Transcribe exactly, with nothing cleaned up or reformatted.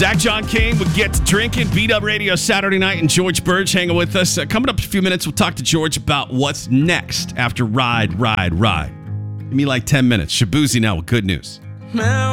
Zach John Kane would get to drinking. Beat Up Radio Saturday night, and George Burge hanging with us. Uh, coming up in a few minutes, we'll talk to George about what's next after Ride, Ride, Ride. Give me like ten minutes. Shabuzi now with good news.